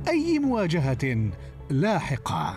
أي مواجهة لاحقة.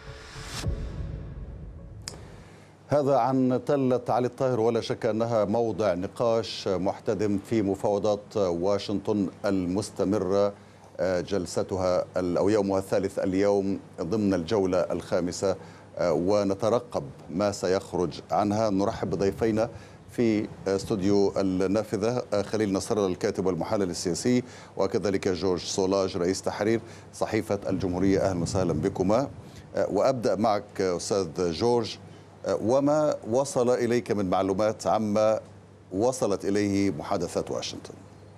هذا عن تلة علي الطاهر، ولا شك أنها موضع نقاش محتدم في مفاوضات واشنطن المستمرة، جلستها أو يومها الثالث اليوم ضمن الجولة الخامسة، ونترقب ما سيخرج عنها. نرحب بضيفينا في استوديو النافذة، خليل نصر الله الكاتب والمحلل السياسي، وكذلك جورج سولاج رئيس تحرير صحيفة الجمهورية. أهلا وسهلا بكما. وأبدأ معك أستاذ جورج، وما وصل إليك من معلومات عما وصلت إليه محادثات واشنطن؟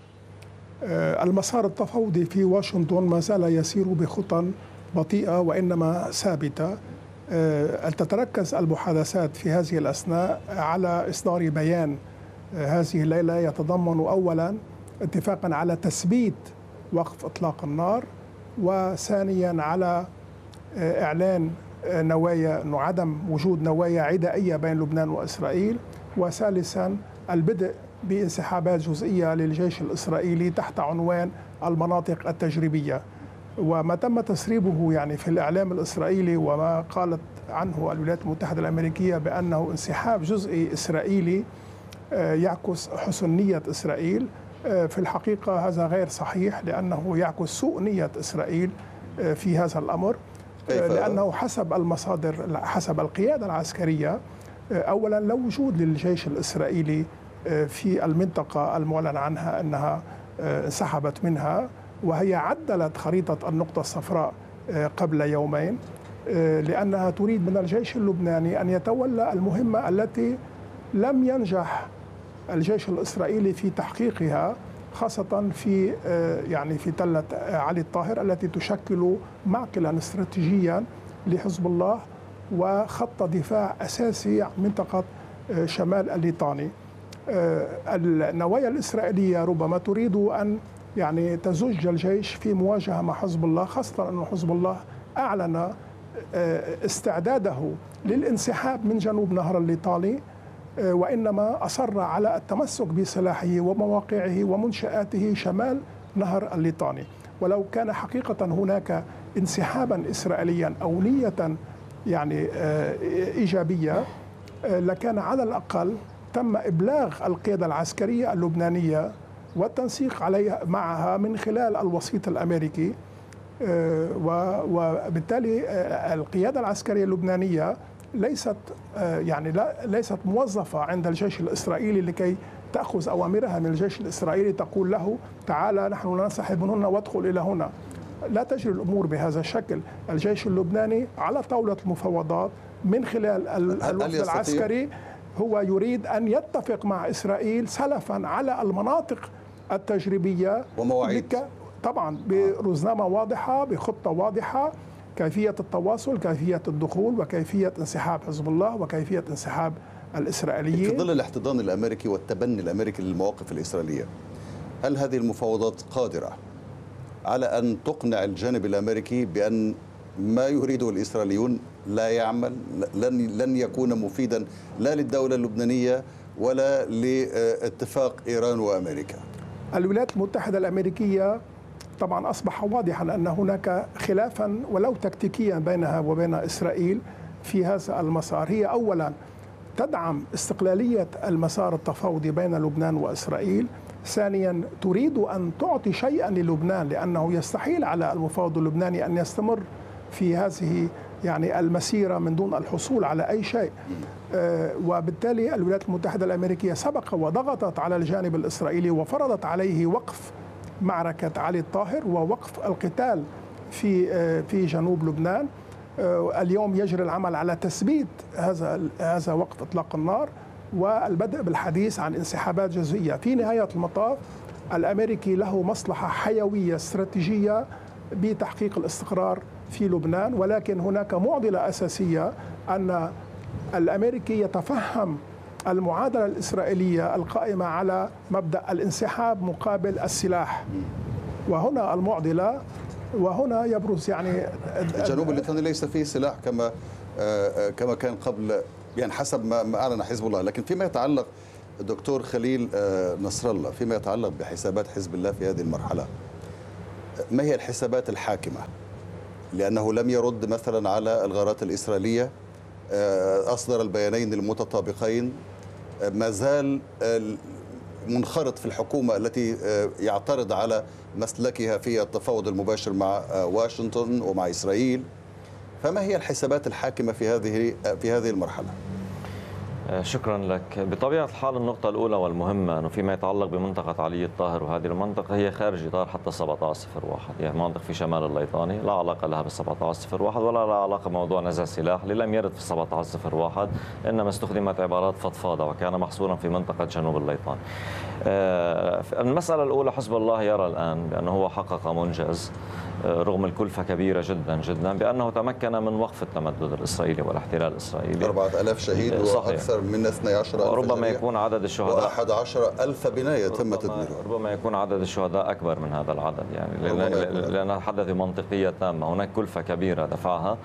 المسار التفاوضي في واشنطن ما زال يسير بخطى بطيئة وإنما ثابتة. تتركز المحادثات في هذه الأثناء على إصدار بيان هذه الليلة يتضمن أولا اتفاقا على تثبيت وقف إطلاق النار، وثانيا على إعلان نوايا أنه عدم وجود نوايا عدائية بين لبنان وإسرائيل، وثالثا البدء بانسحابات جزئية للجيش الإسرائيلي تحت عنوان المناطق التجريبية. وما تم تسريبه يعني في الإعلام الإسرائيلي وما قالت عنه الولايات المتحدة الأمريكية بأنه انسحاب جزئي إسرائيلي يعكس حسن نية إسرائيل، في الحقيقة هذا غير صحيح، لأنه يعكس سوء نية إسرائيل في هذا الأمر. لأنه حسب المصادر، حسب القيادة العسكرية، أولا لا وجود للجيش الإسرائيلي في المنطقة المعلن عنها أنها انسحبت منها، وهي عدلت خريطة النقطة الصفراء قبل يومين، لأنها تريد من الجيش اللبناني أن يتولى المهمة التي لم ينجح الجيش الإسرائيلي في تحقيقها، خاصة في يعني في تلة علي الطاهر التي تشكل معقلا استراتيجيا لحزب الله وخط دفاع أساسي عن منطقة شمال الليطاني. النوايا الإسرائيلية ربما تريد أن يعني تزج الجيش في مواجهة مع حزب الله، خاصة أن حزب الله أعلن استعداده للانسحاب من جنوب نهر الليطاني، وإنما أصر على التمسك بسلاحه ومواقعه ومنشآته شمال نهر الليطاني. ولو كان حقيقة هناك انسحابا إسرائيليا أو نية يعني إيجابية، لكان على الأقل تم إبلاغ القيادة العسكرية اللبنانية والتنسيق عليها معها من خلال الوسيط الأمريكي، وبالتالي القيادة العسكرية اللبنانية ليست يعني ليست موظفة عند الجيش الإسرائيلي لكي تأخذ أوامرها من الجيش الإسرائيلي تقول له تعالى نحن ننسحب من هنا وادخل إلى هنا. لا تجري الأمور بهذا الشكل. الجيش اللبناني على طاولة المفاوضات من خلال الوفد العسكري هو يريد أن يتفق مع إسرائيل سلفا على المناطق التجريبية ومواعيد، طبعا برزنامة واضحة، بخطة واضحة، كيفية التواصل، كيفية الدخول، وكيفية انسحاب حزب الله، وكيفية انسحاب الإسرائيليين. في ظل الاحتضان الأمريكي والتبني الأمريكي للمواقف الإسرائيلية، هل هذه المفاوضات قادرة على أن تقنع الجانب الأمريكي بأن ما يريده الإسرائيليون لا يعمل، لن يكون مفيدا لا للدولة اللبنانية ولا لاتفاق إيران وأمريكا؟ الولايات المتحدة الأمريكية طبعا أصبح واضحا أن هناك خلافا ولو تكتيكيا بينها وبين إسرائيل في هذا المسار. هي أولا تدعم استقلالية المسار التفاوضي بين لبنان وإسرائيل، ثانيا تريد أن تعطي شيئا للبنان، لأنه يستحيل على المفاوض اللبناني أن يستمر في هذه يعني المسيرة من دون الحصول على أي شيء. وبالتالي الولايات المتحدة الأمريكية سبق وضغطت على الجانب الإسرائيلي وفرضت عليه وقف معركة علي الطاهر ووقف القتال في جنوب لبنان. اليوم يجري العمل على تثبيت هذا وقف إطلاق النار والبدء بالحديث عن انسحابات جزئية. في نهاية المطاف الأمريكي له مصلحة حيوية استراتيجية بتحقيق الاستقرار في لبنان، ولكن هناك معضلة أساسية أن الأمريكي يتفهم المعادلة الإسرائيلية القائمة على مبدأ الانسحاب مقابل السلاح، وهنا المعضلة، وهنا يبرز يعني الجنوب الليطاني ليس فيه سلاح كما كان قبل، يعني حسب ما أعلن حزب الله. لكن فيما يتعلق دكتور خليل نصر الله، فيما يتعلق بحسابات حزب الله في هذه المرحلة، ما هي الحسابات الحاكمة؟ لأنه لم يرد مثلا على الغارات الإسرائيلية، أصدر البيانين المتطابقين، ما زال منخرط في الحكومة التي يعترض على مسلكها في التفاوض المباشر مع واشنطن ومع إسرائيل. فما هي الحسابات الحاكمة في هذه المرحلة؟ شكرا لك. بطبيعة الحال النقطة الأولى والمهمة أنه فيما يتعلق بمنطقة علي الطاهر، وهذه المنطقة هي خارج إطار حتى 1701، يعني مناطق في شمال الليطاني لا علاقة لها بال 1701 ولا لها علاقة بموضوع نزع سلاح اللي لم يرد في 1701، إنما استخدمت عبارات فضفاضة وكان محصورا في منطقة جنوب الليطان. المسألة الأولى، حزب الله يرى الآن بأنه هو حقق منجز رغم الكلفة كبيرة جدا جدا، بأنه تمكن من وقف التمدد الإسرائيلي والاحتلال الإسرائيلي. 4000 شهيد وأكثر من 12,000 وربما يكون عدد الشهداء و11,000 بناية تم تدميرها. ربما يكون عدد الشهداء أكبر من هذا العدد، يعني لأن حدث بمنطقية تامة، هناك كلفة كبيرة دفعها.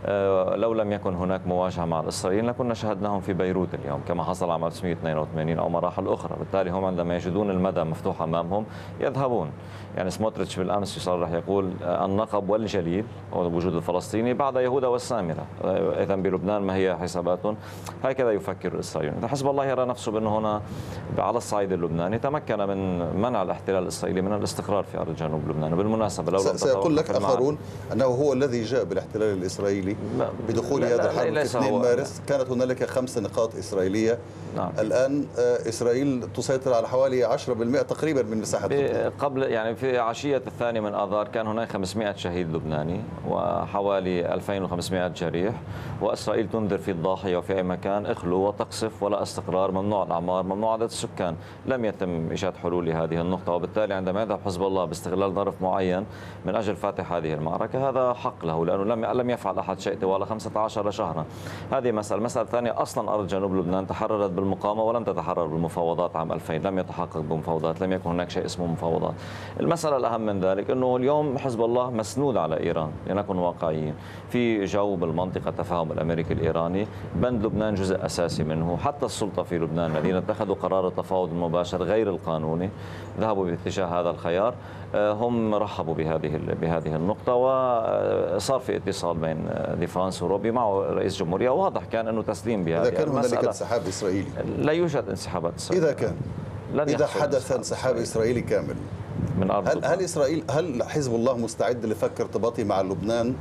لو لم يكن هناك مواجهة مع الإسرائيليين لكنا شاهدناهم في بيروت اليوم كما حصل عام 1982 أو مراحل أخرى. بالتالي هم عندما يجدون المدى مفتوح أمامهم يذهبون. يعني سموتريتش بالأمس يصرح يقول النقب والجليل وجود الفلسطيني بعد يهوذا والسامرة. إذن بلبنان ما هي حساباتهم؟ هكذا يفكر الإسرائيليون. حزب الله يرى نفسه بأنه هنا على الصعيد اللبناني تمكن من منع الاحتلال الإسرائيلي من الاستقرار في أرض جنوب لبنان. وبالمناسبة لو سيقول لك آخرون أنه هو الذي جاء بالاحتلال الإسرائيلي بدخول هذا الحرب في 2 مارس. كانت هنالك 5 نقاط إسرائيلية. نعم. الآن إسرائيل تسيطر على حوالي 10% تقريبا من مساحة قبل، يعني في عشية 2 من آذار كان هناك 500 شهيد لبناني وحوالي 2500 جريح، وإسرائيل تنذر في الضاحية وفي أي مكان اخلوا وتقصف ولا استقرار، ممنوع الأعمار، ممنوع عدد السكان. لم يتم إيجاد حلول لهذه النقطة، وبالتالي عندما يذهب حزب الله باستغلال ظرف معين من أجل فتح هذه المعركة هذا حق له، لأنه لم يفعل أحد شيء طوال 15 شهرا. هذه مسألة ثانية. أصلا أرض جنوب لبنان تحررت بالمقاومة ولم تتحرر بالمفاوضات عام 2000، لم يتحقق بمفاوضات، لم يكن هناك شيء اسمه مفاوضات. المسألة الأهم من ذلك أنه اليوم حزب الله مسنود على إيران، لنكن واقعيين. في جو بالمنطقة التفاهم الأمريكي الإيراني، بند لبنان جزء أساسي منه. حتى السلطة في لبنان الذين اتخذوا قرار التفاوض المباشر غير القانوني ذهبوا باتجاه هذا الخيار، هم رحبوا بهذه النقطة، وصار في اتصال بين دي فرانس وروبي مع رئيس الجمهورية. واضح كان أنه تسليم بهذه المسألة. إذا كان هنالك انسحاب إسرائيلي، لا يوجد انسحابات إسرائيلية. إذا حدث انسحاب إسرائيلي كامل من أرض هل حزب الله مستعد لفك ارتباطه مع لبنان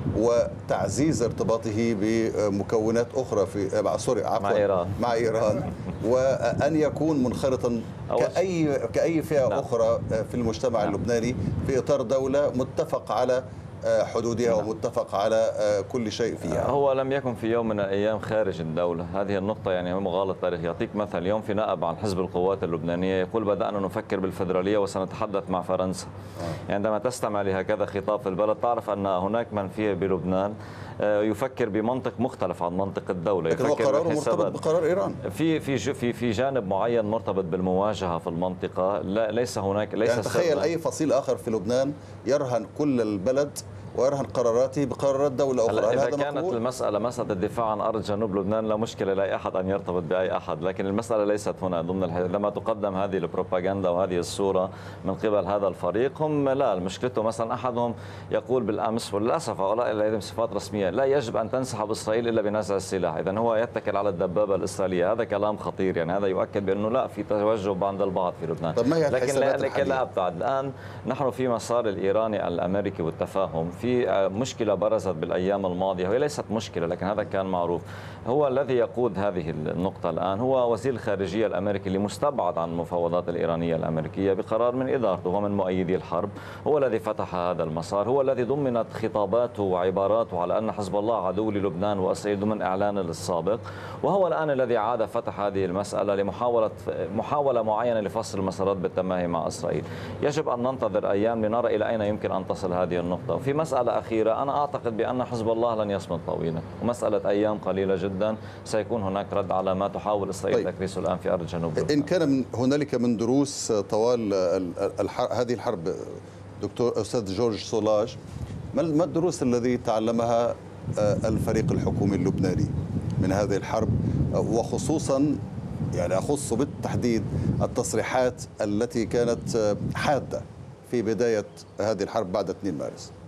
وتعزيز ارتباطه بمكونات أخرى مع إيران وأن يكون منخرطا كأي فئة أخرى في المجتمع اللبناني في إطار دولة متفق على حدودها ومتفق على كل شيء فيها؟ هو لم يكن في يوم من الأيام خارج الدولة. هذه النقطة يعني مغالط تاريخ. يعطيك مثل، اليوم في نائب عن حزب القوات اللبنانية يقول بدأنا نفكر بالفيدرالية وسنتحدث مع فرنسا. عندما تستمع لهكذا خطاب في البلد تعرف أن هناك من فيه بلبنان يفكر بمنطق مختلف عن منطق الدولة. لكن هو قراره مرتبط بقرار إيران. في جانب معين مرتبط بالمواجهة في المنطقة. ليس هناك يعني تخيل أي فصيل آخر في لبنان يرهن كل البلد ويرهن قراراته بقرارات دولة أخرى. إذا كانت المسألة مسألة الدفاع عن أرض جنوب لبنان لا مشكلة لأي أحد أن يرتبط بأي أحد، لكن المسألة ليست هنا ضمن لما تقدم هذه البروباغندا وهذه الصورة من قبل هذا الفريق. هم لا، مشكلته مثلا أحدهم يقول بالأمس، وللأسف هؤلاء لديهم صفات رسمية، لا يجب أن تنسحب إسرائيل إلا بنزع السلاح. إذا هو يتكل على الدبابة الإسرائيلية. هذا كلام خطير، يعني هذا يؤكد بأنه لا، في توجه عند البعض في لبنان. طب ما هي لكن لا أبعد. الآن نحن في مسار الإيراني الأمريكي والتفاهم، في مشكلة برزت بالأيام الماضية، وهي ليست مشكلة لكن هذا كان معروف. هو الذي يقود هذه النقطة الآن هو وزير الخارجية الأمريكي اللي مستبعد عن المفاوضات الإيرانية الأمريكية بقرار من إدارته ومن مؤيدي الحرب. هو الذي فتح هذا المسار، هو الذي ضمنت خطاباته وعباراته على أن حزب الله عدو للبنان وإسرائيل ضمن إعلان السابق، وهو الآن الذي عاد فتح هذه المسألة محاولة معينة لفصل المسارات بالتماهي مع إسرائيل. يجب أن ننتظر أيام لنرى إلى أين يمكن أن تصل هذه النقطة. وفي مسألة أخيرة، أنا أعتقد بأن حزب الله لن يصمد طويلا، ومسألة أيام قليلة جدا سيكون هناك رد على ما تحاول إسرائيل تكريسه الآن في أرض جنوب لبنان. إن كان هنالك من دروس طوال هذه الحرب دكتور أستاذ جورج سولاج، ما الدروس الذي تعلمها الفريق الحكومي اللبناني من هذه الحرب، وخصوصا يعني أخص بالتحديد التصريحات التي كانت حادة في بداية هذه الحرب بعد 2 مارس؟